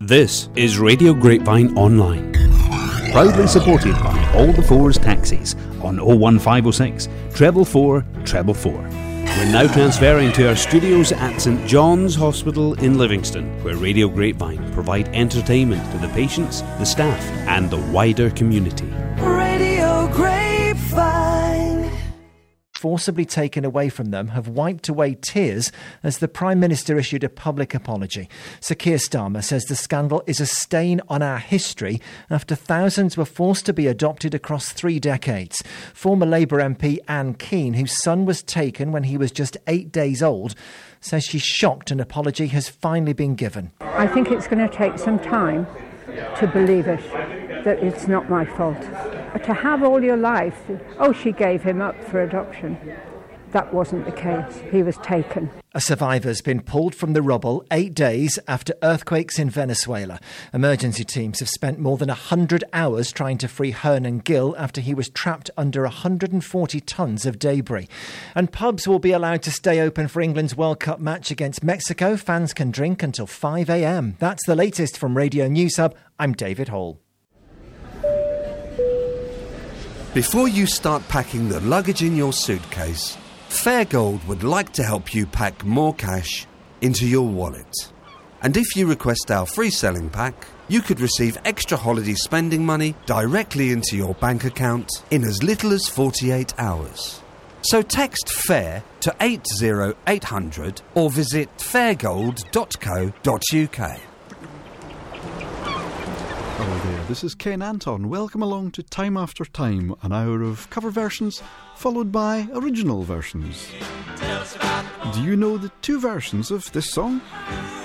This is Radio Grapevine Online, proudly supported by All the Fours Taxis on 01506 444 444. We're now transferring to our studios at St John's Hospital in Livingston, where Radio Grapevine provide entertainment to the patients, the staff and the wider community. Radio Grapevine. Forcibly taken away from them have wiped away tears as the Prime Minister issued a public apology. Sir Keir Starmer says the scandal is a stain on our history after thousands were forced to be adopted across 3 decades. Former Labour MP Anne Keane, whose son was taken when he was just 8 days old, says she's shocked an apology has finally been given. I think it's going to take some time to believe it, that it's not my fault. To have all your life, she gave him up for adoption. That wasn't the case. He was taken. A survivor's been pulled from the rubble 8 days after earthquakes in Venezuela. Emergency teams have spent more than 100 hours trying to free Hernan Gil after he was trapped under 140 tonnes of debris. And pubs will be allowed to stay open for England's World Cup match against Mexico. Fans can drink until 5 a.m. That's the latest from Radio News Hub. I'm David Hall. Before you start packing the luggage in your suitcase, Fairgold would like to help you pack more cash into your wallet. And if you request our free selling pack, you could receive extra holiday spending money directly into your bank account in as little as 48 hours. So text FAIR to 80800 or visit fairgold.co.uk. Hello there, this is Ken Anton. Welcome along to Time After Time, an hour of cover versions followed by original versions. Do you know the 2 versions of this song?